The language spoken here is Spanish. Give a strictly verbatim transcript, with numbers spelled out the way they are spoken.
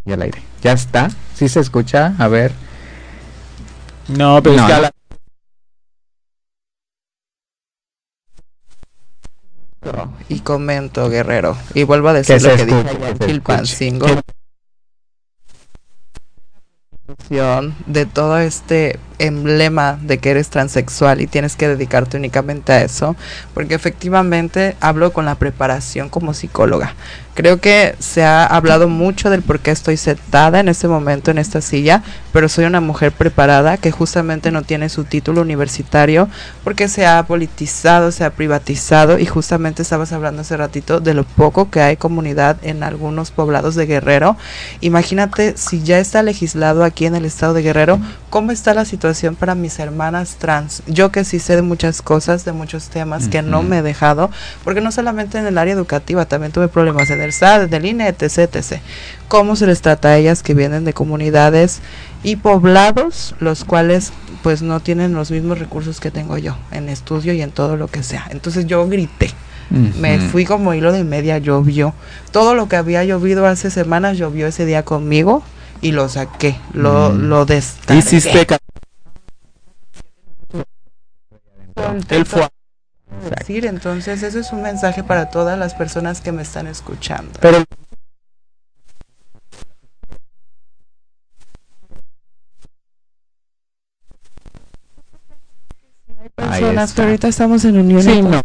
Y al aire. ¿Ya está? ¿Sí se escucha? A ver. No, pero no, es que no. a la... Y comento, Guerrero, y vuelvo a Que decir se lo que escuche, dije que ayer, se Chilpancingo, de todo este emblema de que eres transexual y tienes que dedicarte únicamente a eso, porque efectivamente hablo con la preparación como psicóloga. Creo que se ha hablado mucho del por qué estoy sentada en este momento en esta silla, pero soy una mujer preparada que justamente no tiene su título universitario porque se ha politizado, se ha privatizado, y justamente estabas hablando hace ratito de lo poco que hay comunidad en algunos poblados de Guerrero. Imagínate si ya está legislado aquí en el estado de Guerrero, ¿cómo está la situación para mis hermanas trans? Yo que sí sé de muchas cosas, de muchos temas, uh-huh, que no me he dejado, porque no solamente en el área educativa, también tuve problemas en el S A D, del I N E, etc, etcétera. ¿Cómo se les trata a ellas que vienen de comunidades y poblados, los cuales pues no tienen los mismos recursos que tengo yo en estudio y en todo lo que sea? Entonces yo grité. Uh-huh. Me fui como hilo de media, llovió. Todo lo que había llovido hace semanas, llovió ese día conmigo y lo saqué, lo, uh-huh, lo descargué. Hiciste ca- Él fue decir, entonces eso es un mensaje para todas las personas que me están escuchando. Pero personas, pero ahorita estamos en uniones. Sí, no.